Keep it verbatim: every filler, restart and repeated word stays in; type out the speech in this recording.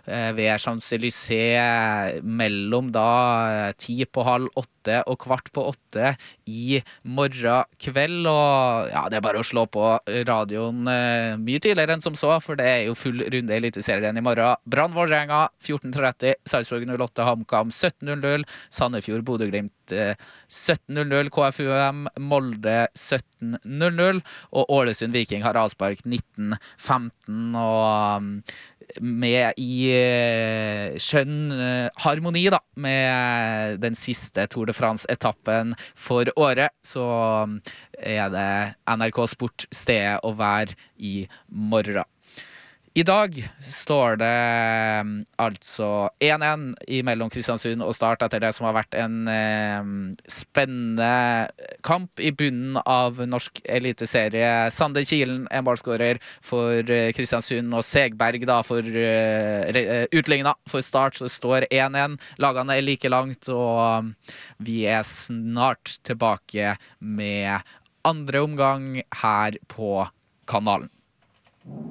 ved Champs-Élysées mellom da ti på halv åtte og kvart på åtte i morgen kveld, og ja, det er bare å slå på radioen mye tidligere enn som så, for det er jo full runde i Eliteserien i morgen. Brann Vålerenga fjorten tretti, Sarpsborg null åtte HamKam sytten null null, Sandefjord Bodø/Glimt sytten null null, K F U M Molde sytten null null, og Ålesund Viking har avspark nitten femten, og med i skjønn harmoni da, med den siste Tour de France-etappen for året, så er det N R K Sport stedet å være i morgen. I dag står det altså én én mellom Kristiansund og Start etter det som har vært en eh, spennende kamp i bunnen av norsk eliteserie. Sander Kielen er målskårer for Kristiansund, og Segberg da for uh, utligna for Start, så det står én én. Lagene er like langt, og vi er snart tilbake med andre omgang her på kanalen.